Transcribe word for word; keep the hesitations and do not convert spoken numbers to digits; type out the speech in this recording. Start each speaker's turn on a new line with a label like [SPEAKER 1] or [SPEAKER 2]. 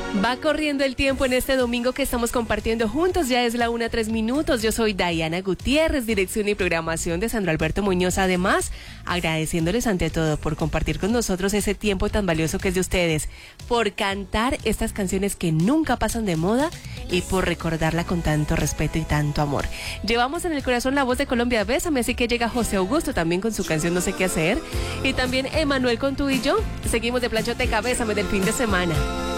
[SPEAKER 1] Va corriendo el tiempo en este domingo que estamos compartiendo juntos, ya es la una, tres minutos. Yo soy Diana Gutiérrez, dirección y programación de Sandro Alberto Muñoz. Además, agradeciéndoles ante todo por compartir con nosotros ese tiempo tan valioso que es de ustedes, por cantar estas canciones que nunca pasan de moda y por recordarla con tanto respeto y tanto amor. Llevamos en el corazón la voz de Colombia, Bésame, así que llega José Augusto también con su canción No sé qué hacer. Y también Emanuel con Tú y yo. Seguimos de planchoteca, Bésame del fin de semana.